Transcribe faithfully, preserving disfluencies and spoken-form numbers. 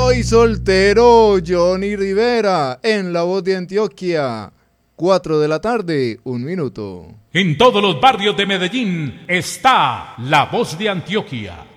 Soy soltero, Johnny Rivera, en La Voz de Antioquia. Cuatro de la tarde, un minuto. En todos los barrios de Medellín está La Voz de Antioquia.